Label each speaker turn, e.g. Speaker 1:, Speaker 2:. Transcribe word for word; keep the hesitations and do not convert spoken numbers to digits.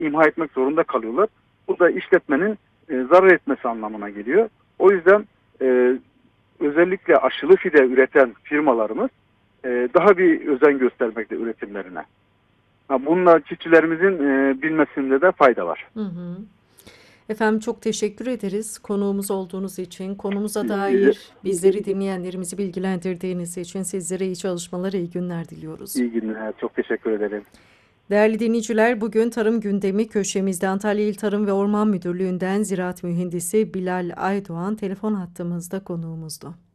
Speaker 1: imha etmek zorunda kalıyorlar. Bu da işletmenin e, zarar etmesi anlamına geliyor. O yüzden e, özellikle aşılı fide üreten firmalarımız e, daha bir özen göstermekte üretimlerine. Ha, bununla çiftçilerimizin e, bilmesinde de fayda var.
Speaker 2: Hı hı. Efendim çok teşekkür ederiz konuğumuz olduğunuz için, konumuza
Speaker 1: Size
Speaker 2: dair bizleri dinleyenlerimizi bilgilendirdiğiniz için sizlere iyi çalışmalar, iyi günler diliyoruz.
Speaker 1: iyi günler. Çok teşekkür ederim.
Speaker 2: Değerli dinleyiciler, bugün Tarım Gündemi köşemizde Antalya İl Tarım ve Orman Müdürlüğü'nden Ziraat Mühendisi Bilal Aydoğan telefon hattımızda konuğumuzdu.